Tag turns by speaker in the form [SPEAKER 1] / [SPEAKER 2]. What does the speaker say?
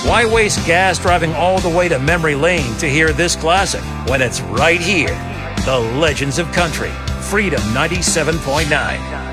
[SPEAKER 1] Why waste gas driving all the way to memory lane to hear this classic when it's right here? The Legends of Country, Freedom 97.9.